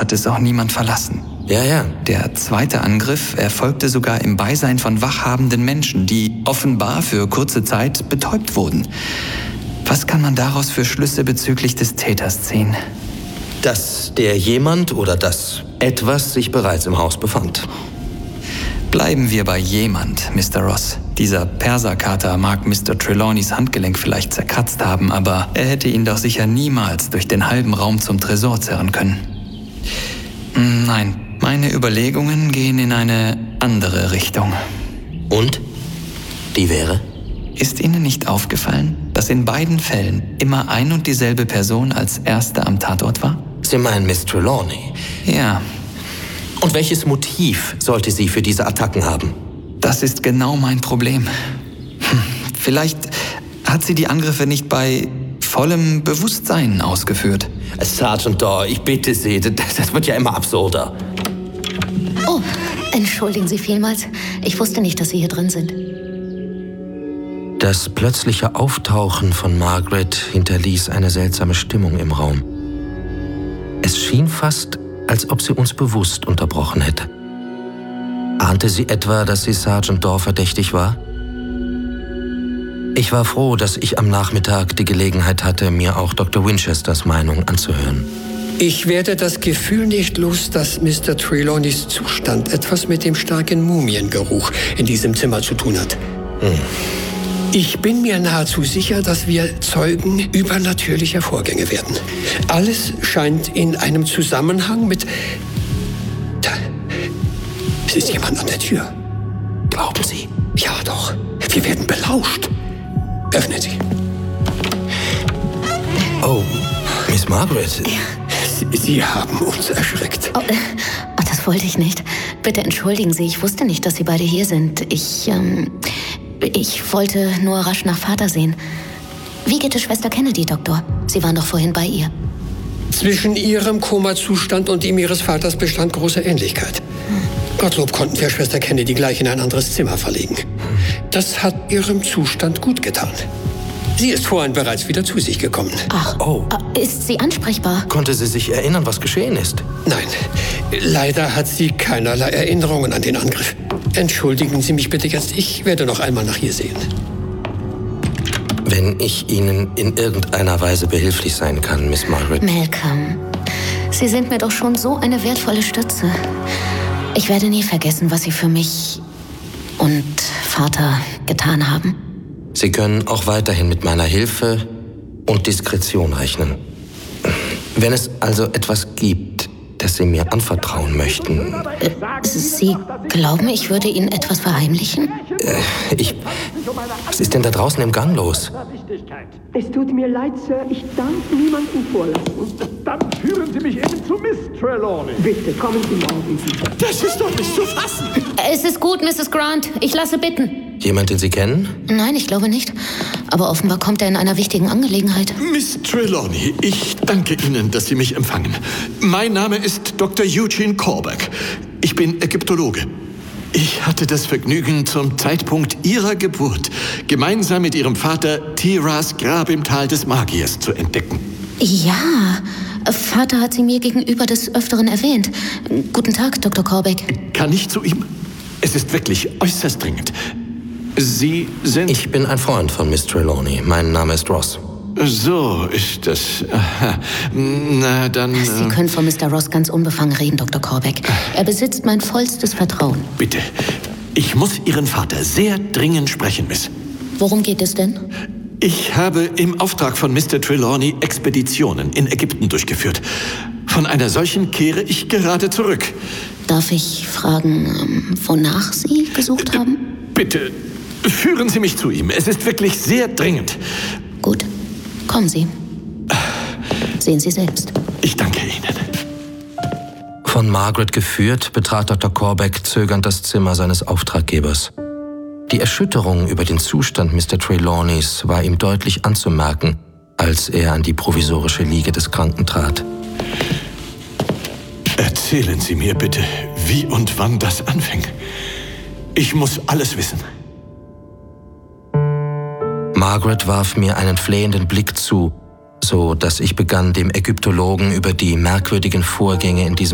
hat es auch niemand verlassen. Ja. Der zweite Angriff erfolgte sogar im Beisein von wachhabenden Menschen, die offenbar für kurze Zeit betäubt wurden. Was kann man daraus für Schlüsse bezüglich des Täters ziehen? Dass der jemand oder das etwas sich bereits im Haus befand. Bleiben wir bei jemand, Mr. Ross. Dieser Perserkater mag Mr. Trelawneys Handgelenk vielleicht zerkratzt haben, aber er hätte ihn doch sicher niemals durch den halben Raum zum Tresor zerren können. Nein, meine Überlegungen gehen in eine andere Richtung. Und? Die wäre? Ist Ihnen nicht aufgefallen, dass in beiden Fällen immer ein und dieselbe Person als Erste am Tatort war? Sie meinen Miss Trelawney? Ja. Und welches Motiv sollte sie für diese Attacken haben? Das ist genau mein Problem. Vielleicht hat sie die Angriffe nicht bei vollem Bewusstsein ausgeführt. Sergeant Daw, ich bitte Sie, das wird ja immer absurder. Oh, entschuldigen Sie vielmals. Ich wusste nicht, dass Sie hier drin sind. Das plötzliche Auftauchen von Margaret hinterließ eine seltsame Stimmung im Raum. Es schien fast, als ob sie uns bewusst unterbrochen hätte. Ahnte sie etwa, dass sie Sergeant Daw verdächtig war? Ich war froh, dass ich am Nachmittag die Gelegenheit hatte, mir auch Dr. Winchesters Meinung anzuhören. Ich werde das Gefühl nicht los, dass Mr. Trelawneys Zustand etwas mit dem starken Mumiengeruch in diesem Zimmer zu tun hat. Ich bin mir nahezu sicher, dass wir Zeugen übernatürlicher Vorgänge werden. Alles scheint in einem Zusammenhang mit... Da. Es ist jemand an der Tür. Glauben Sie? Ja, doch. Wir werden belauscht. Öffnen Sie. Oh, Miss Margaret. Sie haben uns erschreckt. Oh, das wollte ich nicht. Bitte entschuldigen Sie, ich wusste nicht, dass Sie beide hier sind. Ich wollte nur rasch nach Vater sehen. Wie geht es Schwester Kennedy, Doktor? Sie waren doch vorhin bei ihr. Zwischen Ihrem Komazustand und dem Ihres Vaters bestand große Ähnlichkeit. Gottlob konnten wir Schwester Kennedy gleich in ein anderes Zimmer verlegen. Das hat ihrem Zustand gut getan. Sie ist vorhin bereits wieder zu sich gekommen. Ach, ist sie ansprechbar? Konnte sie sich erinnern, was geschehen ist? Nein, leider hat sie keinerlei Erinnerungen an den Angriff. Entschuldigen Sie mich bitte jetzt, ich werde noch einmal nach ihr sehen. Wenn ich Ihnen in irgendeiner Weise behilflich sein kann, Miss Margaret. Malcolm, Sie sind mir doch schon so eine wertvolle Stütze. Ich werde nie vergessen, was Sie für mich und Vater getan haben. Sie können auch weiterhin mit meiner Hilfe und Diskretion rechnen. Wenn es also etwas gibt, das Sie mir anvertrauen möchten... Sie glauben, ich würde Ihnen etwas verheimlichen? Was ist denn da draußen im Gang los? Es tut mir leid, Sir. Ich darf niemanden vorlassen. Dann führen Sie mich eben zu Miss Trelawney. Bitte, kommen Sie morgen wieder. Das ist doch nicht zu fassen. Es ist gut, Mrs. Grant. Ich lasse bitten. Jemand, den Sie kennen? Nein, ich glaube nicht. Aber offenbar kommt er in einer wichtigen Angelegenheit. Miss Trelawney, ich danke Ihnen, dass Sie mich empfangen. Mein Name ist Dr. Eugene Corbeck. Ich bin Ägyptologe. Ich hatte das Vergnügen, zum Zeitpunkt Ihrer Geburt gemeinsam mit Ihrem Vater Tiras Grab im Tal des Magiers zu entdecken. Ja, Vater hat sie mir gegenüber des Öfteren erwähnt. Guten Tag, Dr. Corbeck. Kann ich zu ihm? Es ist wirklich äußerst dringend. Sie sind... Ich bin ein Freund von Miss Trelawney. Mein Name ist Ross. So ist das. Aha. Na, dann... Sie können von Mr. Ross ganz unbefangen reden, Dr. Corbeck. Er besitzt mein vollstes Vertrauen. Bitte. Ich muss Ihren Vater sehr dringend sprechen, Miss. Worum geht es denn? Ich habe im Auftrag von Mr. Trelawney Expeditionen in Ägypten durchgeführt. Von einer solchen kehre ich gerade zurück. Darf ich fragen, wonach Sie gesucht haben? Bitte, führen Sie mich zu ihm. Es ist wirklich sehr dringend. Gut, kommen Sie. Sehen Sie selbst. Ich danke Ihnen. Von Margaret geführt, betrat Dr. Corbeck zögernd das Zimmer seines Auftraggebers. Die Erschütterung über den Zustand Mr. Trelawneys war ihm deutlich anzumerken, als er an die provisorische Liege des Kranken trat. Erzählen Sie mir bitte, wie und wann das anfing. Ich muss alles wissen. Margaret warf mir einen flehenden Blick zu, so dass ich begann, dem Ägyptologen über die merkwürdigen Vorgänge in diesem